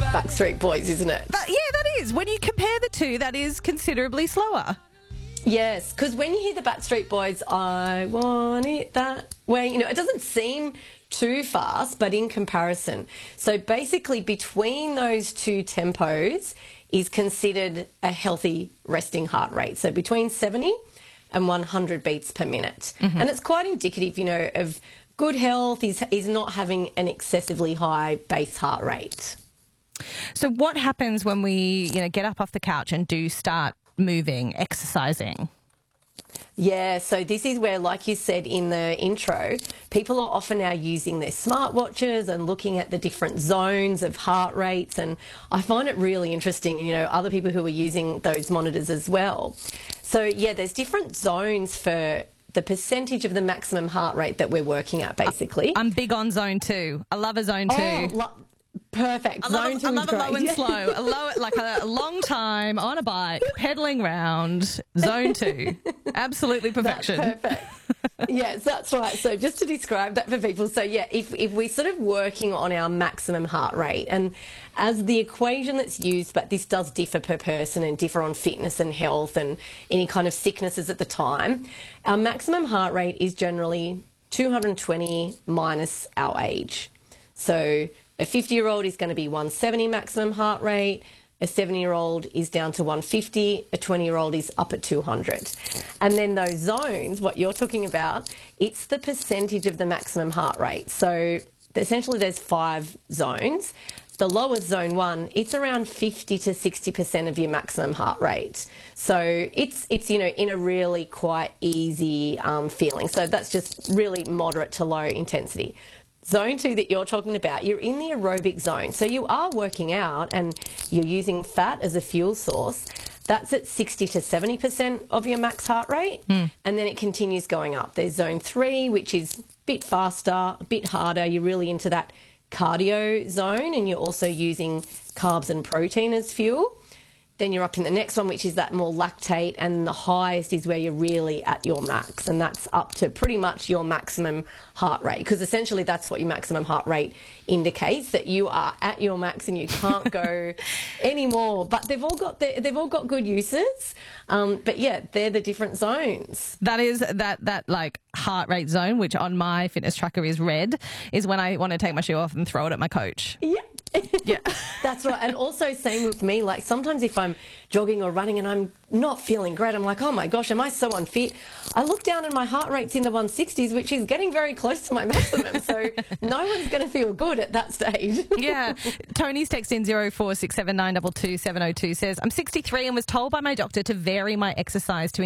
Backstreet Boys, isn't it? Yeah, that is. When you compare the two, that is considerably slower. Yes, because when you hear the Backstreet Boys, I want it that way, it doesn't seem too fast, but in comparison. So basically between those two tempos is considered a healthy resting heart rate. So between 70 and 100 beats per minute. And it's quite indicative, of good health is not having an excessively high base heart rate. So what happens when we, get up off the couch and do start moving, exercising? Yeah, so this is where, like you said in the intro, people are often now using their smartwatches and looking at the different zones of heart rates. And I find it really interesting, other people who are using those monitors as well. So, yeah, there's different zones for the percentage of the maximum heart rate that we're working at, basically. I'm big on zone 2. I love a zone 2. Perfect. I love a low and slow. Like a long time on a bike, pedaling round, zone 2. Absolutely perfection. That's perfect. Yes, that's right. So just to describe that for people, so yeah, if we're sort of working on our maximum heart rate, and as the equation that's used, but this does differ per person and differ on fitness and health and any kind of sicknesses at the time, our maximum heart rate is generally 220 minus our age. So a 50-year-old is going to be 170 maximum heart rate. A 70-year-old is down to 150. A 20-year-old is up at 200. And then those zones, what you're talking about, it's the percentage of the maximum heart rate. So essentially there's 5 zones. The lowest zone 1, it's around 50 to 60% of your maximum heart rate. So it's in a really quite easy feeling. So that's just really moderate to low intensity. Zone 2 that you're talking about, you're in the aerobic zone. So you are working out and you're using fat as a fuel source. That's at 60 to 70% of your max heart rate. And then it continues going up. There's zone 3, which is a bit faster, a bit harder. You're really into that cardio zone, and you're also using carbs and protein as fuel. Then you're up in the next one, which is that more lactate, and the highest is where you're really at your max, and that's up to pretty much your maximum heart rate, because essentially that's what your maximum heart rate indicates, that you are at your max and you can't go anymore. But they've all got good uses. But yeah, they're the different zones. That is that like heart rate zone, which on my fitness tracker is red, is when I want to take my shoe off and throw it at my coach. Yeah. Yeah, that's right. And also same with me, like sometimes if I'm jogging or running and I'm not feeling great, I'm like, oh my gosh, am I so unfit? I look down and my heart rate's in the 160s, which is getting very close to my maximum. So no one's going to feel good at that stage. Yeah. Tony's text in 0467922702 says, I'm 63 and was told by my doctor to vary my exercise to